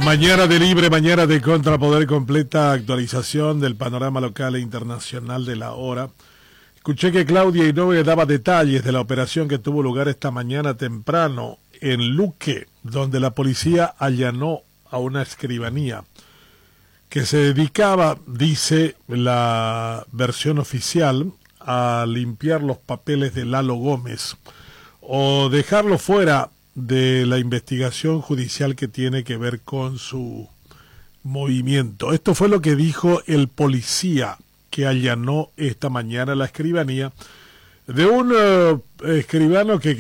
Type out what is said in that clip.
Mañana de Libre, mañana de Contrapoder, completa actualización del panorama local e internacional de la hora. Escuché que Claudia Inoue daba detalles de la operación que tuvo lugar esta mañana temprano en Luque, donde la policía allanó a una escribanía que se dedicaba, dice la versión oficial, a limpiar los papeles de Lalo Gómez o dejarlo fuera de la investigación judicial que tiene que ver con su movimiento. Esto fue lo que dijo el policía que allanó esta mañana la escribanía de un escribano que